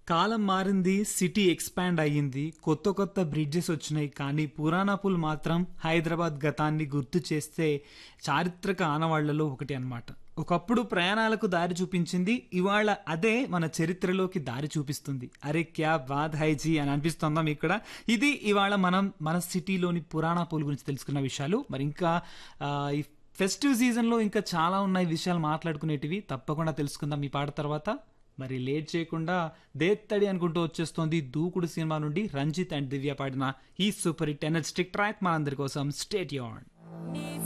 కాలం మారింది, city expand అయ్యింది, కొత్త కొత్త బ్రిడ్జెస్ వచ్చినాయి. కానీ పురాణా పుల్ మాత్రం హైదరాబాద్ గతాన్ని గుర్తు చేస్తే చారిత్రక ఆనవాళ్లలో ఒకటి అన్నమాట. ఒకప్పుడు ప్రయాణాలకు దారి చూపించింది, ఇవాళ అదే మన చరిత్రలోకి దారి చూపిస్తుంది. అరే క్యా బాత్ హై జీ అని అనిపిస్తుందా మీకు కూడా? ఇది ఇవాళ మనం మన సిటీలోని పురాణా పుల్ గురించి తెలుసుకున్న విషయాలు. మరి ఇంకా ఈ ఫెస్టివ్ సీజన్లో ఇంకా చాలా ఉన్నాయి విషయాలు మాట్లాడుకునేటివి. తప్పకుండా తెలుసుకుందాం ఈ పాట తర్వాత. మరి లేట్ చేయకుండా దేత్తడి అనుకుంటూ వచ్చేస్తోంది దూకుడు సినిమా నుండి రంజిత్ అండ్ దివ్య పాడిన ఈ సూపర్ హిట్ ఎనర్జెటిక్ ట్రాక్ మనందరి కోసం. స్టేట్ యూన్.